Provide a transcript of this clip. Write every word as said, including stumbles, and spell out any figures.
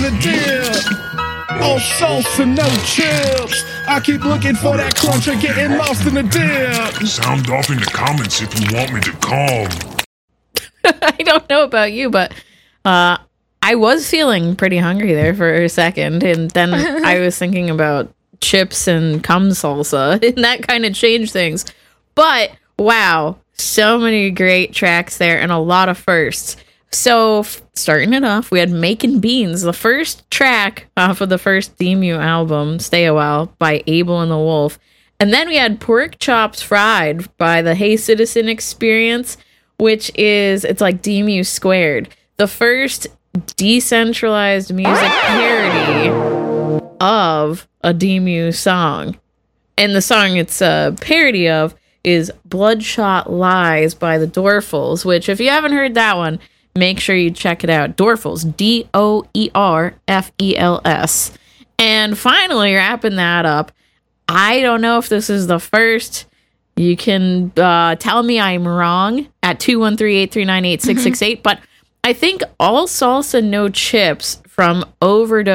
the dip. All sauce and no chips. I keep looking for that crunch and getting lost in the dip. Sound off in the comments if you want me to come. I don't know about you, but uh, I was feeling pretty hungry there for a second, and then I was thinking about chips and cum salsa, and that kind of changed things. But wow, so many great tracks there and a lot of firsts. So f- starting it off, we had Makin' Beans, the first track off of the first D-Mu album, Stay a While, by Abel and the Wolf. And then we had Pork Chops Fried by the Hey Citizen Experience, which is, it's like D-Mu squared. The first decentralized music parody of a D-Mu song. And the song it's a parody of is Bloodshot Lies by the Doerfels, which if you haven't heard that one, make sure you check it out. Doerfels, D O E R F E L S. And finally, wrapping that up, I don't know if this is the first. You can uh, tell me I'm wrong at two one three, eight three nine, eight six six eight, but I think All Salsa No Chips from Overdose